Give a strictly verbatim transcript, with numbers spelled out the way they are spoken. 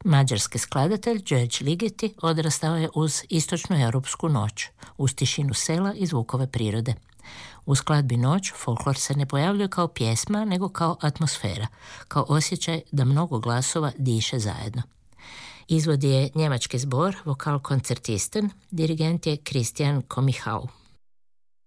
Mađarski skladatelj George Ligeti odrastao je uz istočnoeuropsku noć, uz tišinu sela i zvukove prirode. U skladbi Noć folklor se ne pojavljuje kao pjesma, nego kao atmosfera, kao osjećaj da mnogo glasova diše zajedno. Izvod je njemački zbor, vokal koncertisten, dirigent je Christian Komichau.